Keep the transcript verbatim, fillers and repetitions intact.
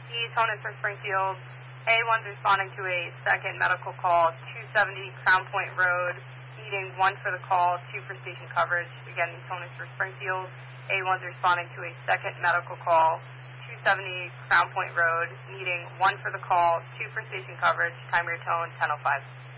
East Honus for Springfield. A one's responding to a second medical call, two seventy Crown Point Road, needing one for the call, two for station coverage. Again, East Honus for Springfield. A one's responding to a second medical call, two seventy Crown Point Road, needing one for the call, two for station coverage. Time your tone, ten oh five.